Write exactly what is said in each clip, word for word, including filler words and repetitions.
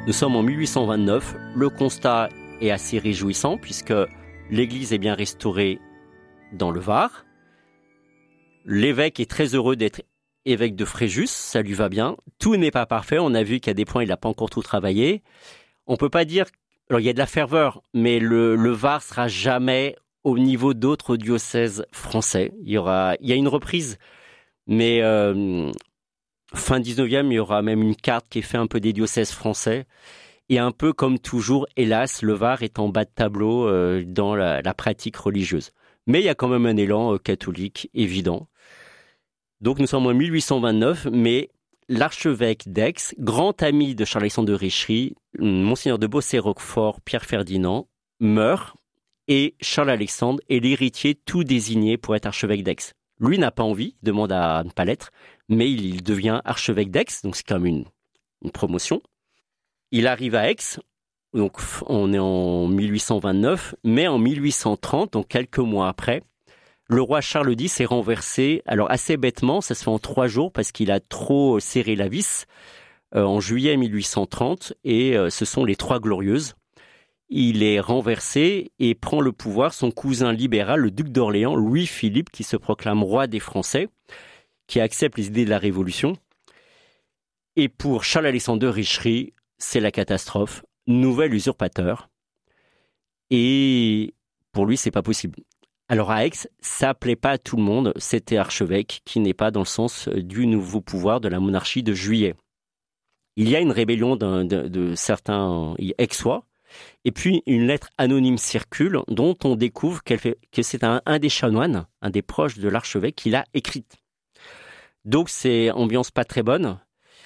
Nous sommes en mille huit cent vingt-neuf. Le constat est assez réjouissant puisque l'église est bien restaurée dans le Var. L'évêque est très heureux d'être évêque de Fréjus, ça lui va bien. Tout n'est pas parfait, on a vu qu'à des points il n'a pas encore tout travaillé. On ne peut pas dire, alors il y a de la ferveur, mais le, le Var sera jamais au niveau d'autres diocèses français. Il y aura, il y a une reprise, mais euh, fin dix-neuvième, il y aura même une carte qui est faite un peu des diocèses français. Et un peu comme toujours, hélas, le Var est en bas de tableau euh, dans la, la pratique religieuse. Mais il y a quand même un élan euh, catholique évident. Donc nous sommes en mille huit cent vingt-neuf, mais l'archevêque d'Aix, grand ami de Charles-Alexandre de Richelieu, Monseigneur de Beaussais-Roquefort, Pierre Ferdinand, meurt et Charles-Alexandre est l'héritier tout désigné pour être archevêque d'Aix. Lui n'a pas envie, demande à ne pas l'être, mais il devient archevêque d'Aix, donc c'est comme une, une promotion. Il arrive à Aix, donc on est en mille huit cent vingt-neuf, mais en mille huit cent trente, donc quelques mois après, le roi Charles X est renversé, alors assez bêtement, ça se fait en trois jours parce qu'il a trop serré la vis, euh, en juillet mille huit cent trente, et euh, ce sont les Trois Glorieuses. Il est renversé et prend le pouvoir son cousin libéral, le duc d'Orléans, Louis-Philippe, qui se proclame roi des Français, qui accepte les idées de la Révolution. Et pour Charles-Alexandre de Richelieu, c'est la catastrophe, nouvel usurpateur. Et pour lui, c'est pas possible. Alors à Aix, ça plaît pas à tout le monde, c'était archevêque qui n'est pas dans le sens du nouveau pouvoir de la monarchie de Juillet. Il y a une rébellion de, de, de certains aixois, et puis une lettre anonyme circule dont on découvre qu'elle fait, que c'est un, un des chanoines, un des proches de l'archevêque qui l'a écrite. Donc c'est ambiance pas très bonne.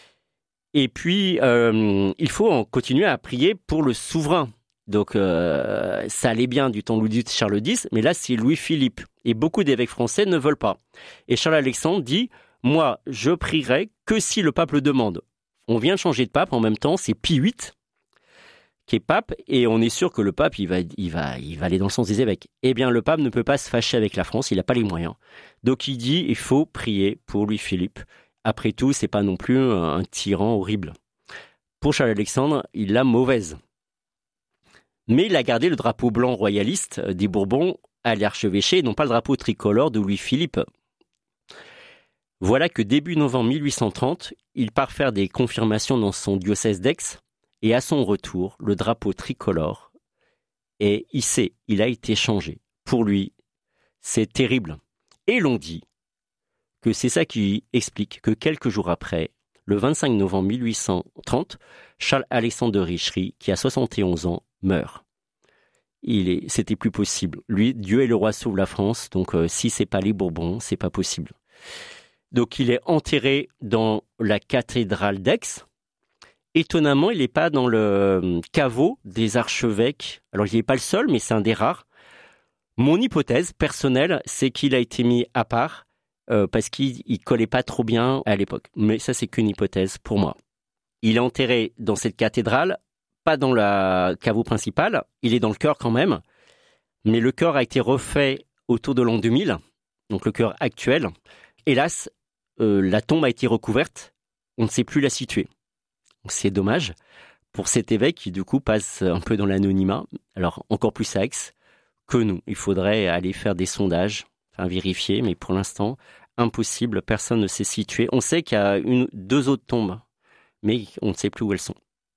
Et puis euh, il faut en continuer à prier pour le souverain. Donc, euh, ça allait bien du temps de Louis dix, Charles X, mais là, c'est Louis-Philippe. Et beaucoup d'évêques français ne veulent pas. Et Charles-Alexandre dit, moi, je prierai que si le pape le demande. On vient de changer de pape, en même temps, c'est Pie huit qui est pape, et on est sûr que le pape, il va, il va, il va aller dans le sens des évêques. Eh bien, le pape ne peut pas se fâcher avec la France, il n'a pas les moyens. Donc, il dit, il faut prier pour Louis-Philippe. Après tout, c'est pas non plus un tyran horrible. Pour Charles-Alexandre, il l'a mauvaise. Mais il a gardé le drapeau blanc royaliste des Bourbons à l'archevêché et non pas le drapeau tricolore de Louis-Philippe. Voilà que début novembre mille huit cent trente, il part faire des confirmations dans son diocèse d'Aix et à son retour, le drapeau tricolore est hissé, il a été changé. Pour lui, c'est terrible. Et l'on dit que c'est ça qui explique que quelques jours après, le vingt-cinq novembre mille huit cent trente, Charles-Alexandre de Richelieu, qui a soixante et onze ans, meurt. Il est, c'était plus possible. Lui, Dieu et le roi sauvent la France, donc euh, si c'est pas les Bourbons, c'est pas possible. Donc il est enterré dans la cathédrale d'Aix. Étonnamment, il n'est pas dans le caveau des archevêques. Alors il n'est pas le seul, mais c'est un des rares. Mon hypothèse personnelle, c'est qu'il a été mis à part euh, parce qu'il ne collait pas trop bien à l'époque. Mais ça, c'est qu'une hypothèse pour moi. Il est enterré dans cette cathédrale, pas dans la caveau principale, il est dans le chœur quand même, mais le chœur a été refait autour de l'an deux mille, donc le chœur actuel. Hélas, euh, la tombe a été recouverte, on ne sait plus la situer. Donc c'est dommage pour cet évêque qui du coup passe un peu dans l'anonymat, alors encore plus à Aix que nous. Il faudrait aller faire des sondages, enfin vérifier, mais pour l'instant, impossible, personne ne sait situer. On sait qu'il y a une, deux autres tombes, mais on ne sait plus où elles sont.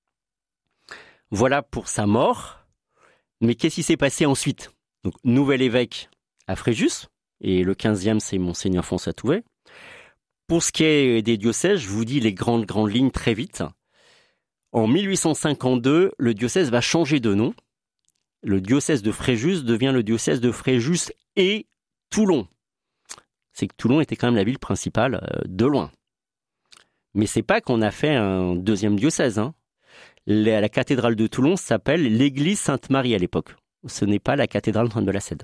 Voilà pour sa mort. Mais qu'est-ce qui s'est passé ensuite? Donc, nouvel évêque à Fréjus, et le quinzième, c'est Monseigneur François Touvet. Pour ce qui est des diocèses, je vous dis les grandes, grandes lignes très vite. En mille huit cent cinquante-deux, le diocèse va changer de nom. Le diocèse de Fréjus devient le diocèse de Fréjus et Toulon. C'est que Toulon était quand même la ville principale de loin. Mais c'est pas qu'on a fait un deuxième diocèse, hein. La cathédrale de Toulon s'appelle l'église Sainte-Marie à l'époque. Ce n'est pas la cathédrale de la Cède.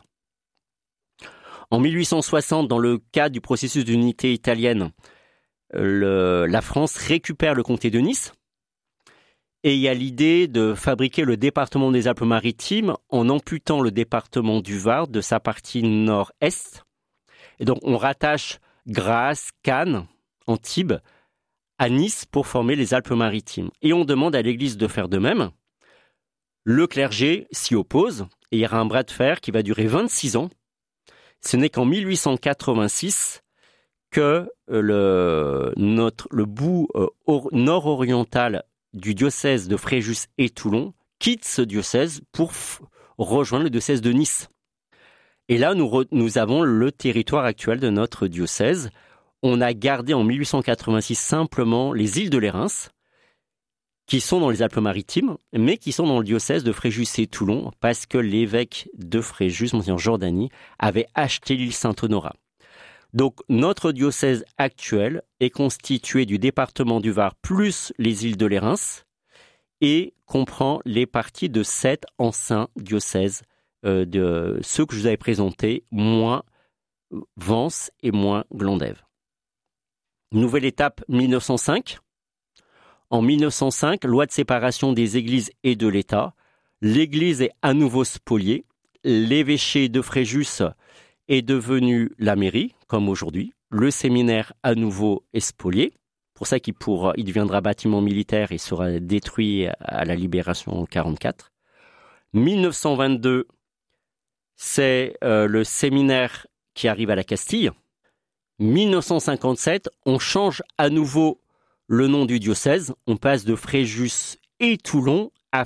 En mille huit cent soixante, dans le cadre du processus d'unité italienne, le, la France récupère le comté de Nice et il y a l'idée de fabriquer le département des Alpes-Maritimes en amputant le département du Var de sa partie nord-est. Et donc on rattache Grasse, Cannes, Antibes à Nice pour former les Alpes-Maritimes. Et on demande à l'Église de faire de même. Le clergé s'y oppose et il y aura un bras de fer qui va durer vingt-six ans. Ce n'est qu'en mille huit cent quatre-vingt-six que le, notre, le bout euh, or, nord-oriental du diocèse de Fréjus et Toulon quitte ce diocèse pour f- rejoindre le diocèse de Nice. Et là, nous, re, nous avons le territoire actuel de notre diocèse. On a gardé en mille huit cent quatre-vingt-six simplement les îles de Lérins, qui sont dans les Alpes-Maritimes, mais qui sont dans le diocèse de Fréjus et Toulon, parce que l'évêque de Fréjus, Monseigneur Jordani, avait acheté l'île Saint-Honorat. Donc, notre diocèse actuel est constitué du département du Var plus les îles de Lérins et comprend les parties de sept anciens diocèses, euh, de ceux que je vous avais présentés, moins Vence et moins Glandève. Nouvelle étape, mille neuf cent cinq. En mille neuf cent cinq, loi de séparation des églises et de l'État. L'église est à nouveau spoliée. L'évêché de Fréjus est devenu la mairie, comme aujourd'hui. Le séminaire, à nouveau, est spolié. Pour ça qu'il pourra, il deviendra bâtiment militaire et sera détruit à la libération en quarante-quatre. mille neuf cent vingt-deux, c'est euh, le séminaire qui arrive à la Castille. mille neuf cent cinquante-sept, on change à nouveau le nom du diocèse. On passe de Fréjus et Toulon à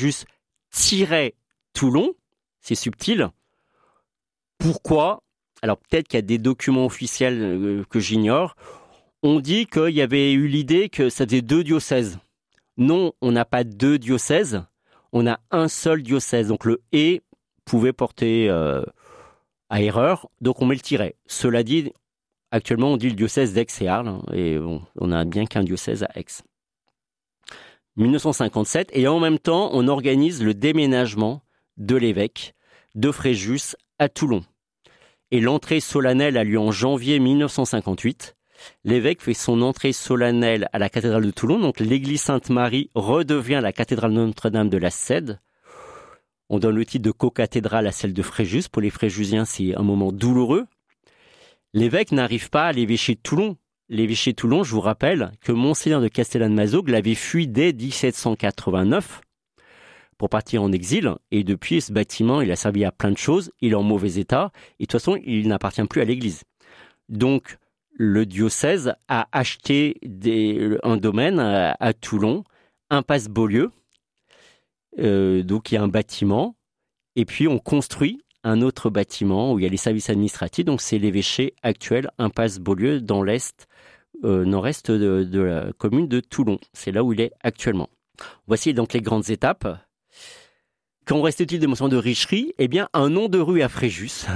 Fréjus-Toulon. C'est subtil. Pourquoi ? Alors peut-être qu'il y a des documents officiels euh, que j'ignore. On dit qu'il y avait eu l'idée que ça faisait deux diocèses. Non, on n'a pas deux diocèses. On a un seul diocèse. Donc le « et » pouvait porter euh, à erreur. Donc on met le tiret. Cela dit, actuellement on dit le diocèse d'Aix et Arles. Et bon, on n'a bien qu'un diocèse à Aix. mille neuf cent cinquante-sept. Et en même temps, on organise le déménagement de l'évêque de Fréjus à Toulon. Et l'entrée solennelle a lieu en janvier mille neuf cent cinquante-huit. L'évêque fait son entrée solennelle à la cathédrale de Toulon, donc l'église Sainte-Marie redevient la cathédrale Notre-Dame de la Cède. On donne le titre de co-cathédrale à celle de Fréjus. Pour les Fréjusiens, c'est un moment douloureux. L'évêque n'arrive pas à l'évêché de Toulon. L'évêché de Toulon, je vous rappelle que Monseigneur de Castellane-Mazog l'avait fui dès dix-sept cent quatre-vingt-neuf pour partir en exil. Et depuis, ce bâtiment, il a servi à plein de choses. Il est en mauvais état. Et de toute façon, il n'appartient plus à l'église. Donc, le diocèse a acheté des, un domaine à, à Toulon, impasse Beaulieu. Euh, donc, il y a un bâtiment. Et puis, on construit un autre bâtiment où il y a les services administratifs. Donc, c'est l'évêché actuel, impasse Beaulieu, dans l'est, euh, nord-est de, de la commune de Toulon. C'est là où il est actuellement. Voici donc les grandes étapes. Qu'en reste-t-il des mentions de Richerie ? Eh bien, un nom de rue à Fréjus.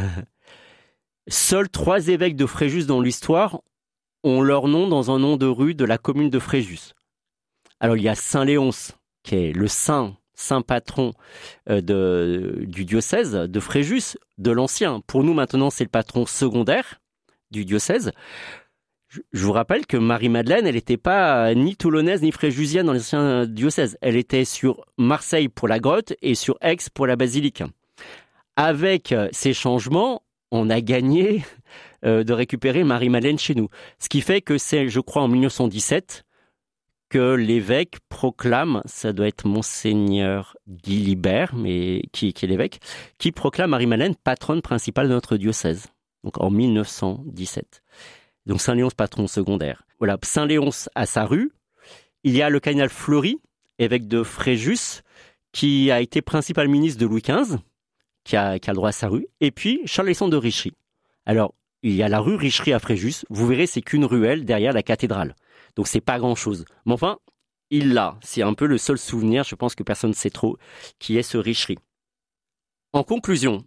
Seuls trois évêques de Fréjus dans l'histoire ont leur nom dans un nom de rue de la commune de Fréjus. Alors, il y a Saint-Léonce, qui est le saint, saint patron euh, de, du diocèse de Fréjus, de l'ancien. Pour nous, maintenant, c'est le patron secondaire du diocèse. Je, je vous rappelle que Marie-Madeleine, elle n'était pas ni toulonnaise ni fréjusienne dans l'ancien diocèse. Elle était sur Marseille pour la grotte et sur Aix pour la basilique. Avec ces changements, on a gagné euh, de récupérer Marie-Madeleine chez nous. Ce qui fait que c'est, je crois, en mille neuf cent dix-sept que l'évêque proclame, ça doit être Monseigneur Guy Libert, mais qui, qui est l'évêque, qui proclame Marie-Madeleine patronne principale de notre diocèse. Donc en mille neuf cent dix-sept. Donc Saint-Léonce, patron secondaire. Voilà, Saint-Léonce a sa rue. Il y a le cardinal Fleury, évêque de Fréjus, qui a été principal ministre de Louis quinze, qui a, qui a le droit à sa rue. Et puis Charles-Alexandre de Richerie. Alors, il y a la rue Richerie à Fréjus. Vous verrez, c'est qu'une ruelle derrière la cathédrale. Donc, c'est pas grand-chose. Mais enfin, il l'a. C'est un peu le seul souvenir, je pense que personne ne sait trop, qui est ce Richerie. En conclusion,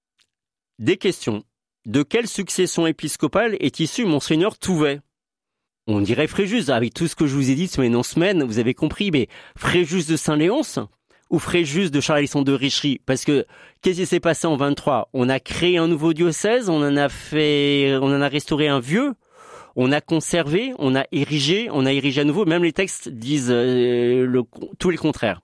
des questions. De quelle succession épiscopale est issu Monseigneur Touvet ? On dirait Fréjus. Avec tout ce que je vous ai dit semaine en semaine, vous avez compris, mais Fréjus de Saint-Léonce ou Fréjus de Charles-Alexandre de Richerie ? Parce que, qu'est-ce qui s'est passé en vingt-trois ? On a créé un nouveau diocèse, on en a fait, on en a restauré un vieux, on a conservé, on a érigé, on a érigé à nouveau. Même les textes disent euh, le, tout le contraire.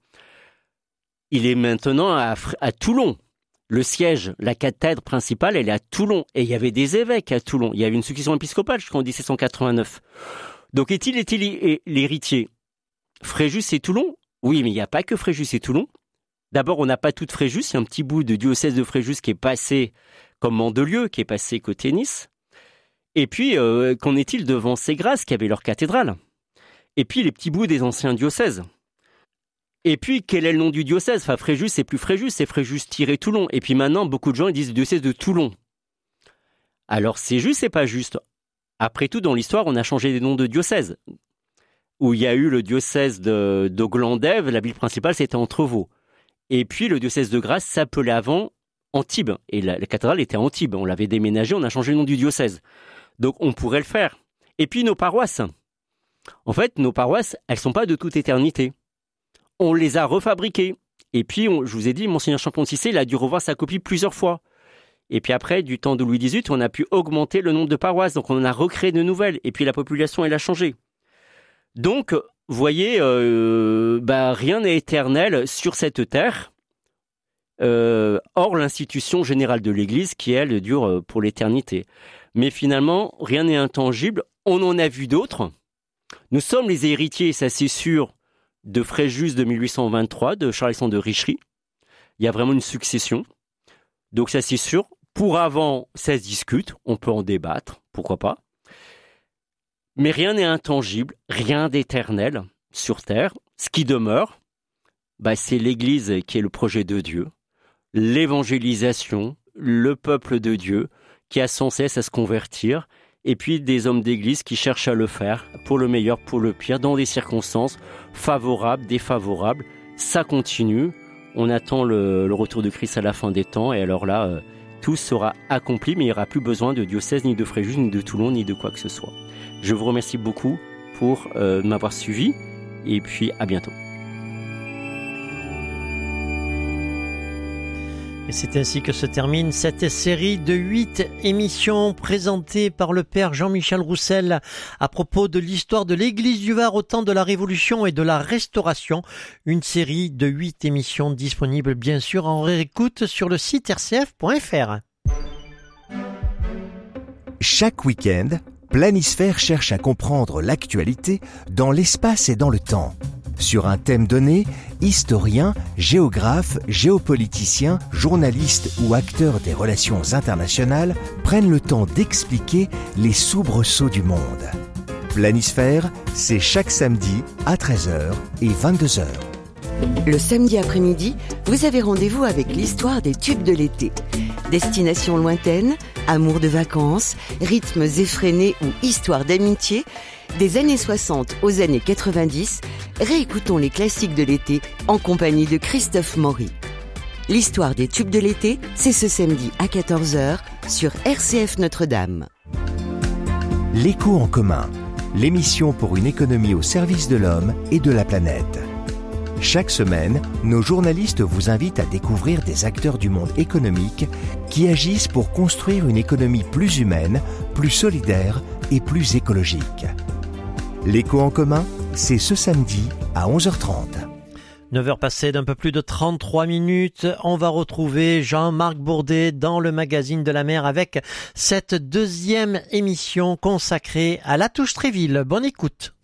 Il est maintenant à, à Toulon. Le siège, la cathèdre principale, elle est à Toulon. Et il y avait des évêques à Toulon. Il y avait une succession épiscopale jusqu'en dix-sept cent quatre-vingt-neuf. Donc est-il, est-il l'héritier ? Fréjus et Toulon ? Oui, mais il n'y a pas que Fréjus et Toulon. D'abord, on n'a pas tout de Fréjus, il y a un petit bout de diocèse de Fréjus qui est passé comme Mandelieu, qui est passé côté Nice. Et puis, euh, qu'en est-il devant Ségras, qui avait leur cathédrale ? Et puis, les petits bouts des anciens diocèses. Et puis, quel est le nom du diocèse ? Enfin, Fréjus, c'est plus Fréjus, c'est Fréjus-Toulon. Et puis maintenant, beaucoup de gens ils disent le diocèse de Toulon. Alors, c'est juste, c'est pas juste. Après tout, dans l'histoire, on a changé des noms de diocèses. Où il y a eu le diocèse de, de Glandève, la ville principale, c'était Entrevaux. Et puis, le diocèse de Grasse s'appelait avant Antibes. Et la, la cathédrale était à Antibes. On l'avait déménagé, on a changé le nom du diocèse. Donc, on pourrait le faire. Et puis, nos paroisses. En fait, nos paroisses, elles ne sont pas de toute éternité. On les a refabriquées. Et puis, on, je vous ai dit, Monseigneur Champion-Cissé, il a dû revoir sa copie plusieurs fois. Et puis après, du temps de Louis dix-huit, on a pu augmenter le nombre de paroisses. Donc, on en a recréé de nouvelles. Et puis, la population, elle a changé. Donc, vous voyez, euh, bah, rien n'est éternel sur cette terre. Euh, hors l'institution générale de l'Église qui, elle, dure pour l'éternité. Mais finalement, rien n'est intangible. On en a vu d'autres. Nous sommes les héritiers, ça c'est sûr, de Fréjus de mille huit cent vingt-trois, de Charles-Alexandre de Richery. Il y a vraiment une succession. Donc ça c'est sûr. Pour avant, ça se discute. On peut en débattre, pourquoi pas. Mais rien n'est intangible, rien d'éternel sur terre. Ce qui demeure, bah, c'est l'Église qui est le projet de Dieu. L'évangélisation, le peuple de Dieu qui a sans cesse à se convertir, et puis des hommes d'église qui cherchent à le faire pour le meilleur, pour le pire, dans des circonstances favorables, défavorables. Ça continue, on attend le, le retour de Christ à la fin des temps, et alors là, euh, tout sera accompli, mais il n'y aura plus besoin de diocèse, ni de Fréjus, ni de Toulon, ni de quoi que ce soit. Je vous remercie beaucoup pour euh, m'avoir suivi, et puis à bientôt. Et c'est ainsi que se termine cette série de huit émissions présentées par le père Jean-Michel Roussel à propos de l'histoire de l'Église du Var au temps de la Révolution et de la Restauration. Une série de huit émissions disponibles bien sûr en réécoute sur le site r c f point f r. Chaque week-end, Planisphère cherche à comprendre l'actualité dans l'espace et dans le temps. Sur un thème donné, historiens, géographes, géopoliticiens, journalistes ou acteurs des relations internationales prennent le temps d'expliquer les soubresauts du monde. Planisphère, c'est chaque samedi à treize heures et vingt-deux heures. Le samedi après-midi, vous avez rendez-vous avec l'histoire des tubes de l'été. Destinations lointaines, amour de vacances, rythmes effrénés ou histoires d'amitié, des années soixante aux années quatre-vingt-dix, réécoutons les classiques de l'été en compagnie de Christophe Maury. L'histoire des tubes de l'été, c'est ce samedi à quatorze heures sur R C F Notre-Dame. L'écho en commun, l'émission pour une économie au service de l'homme et de la planète. Chaque semaine, nos journalistes vous invitent à découvrir des acteurs du monde économique qui agissent pour construire une économie plus humaine, plus solidaire et plus écologique. L'écho en commun, c'est ce samedi à onze heures trente. neuf heures passées d'un peu plus de trente-trois minutes, on va retrouver Jean-Marc Bourdet dans le magazine de la mer avec cette deuxième émission consacrée à La Touche Tréville. Bonne écoute.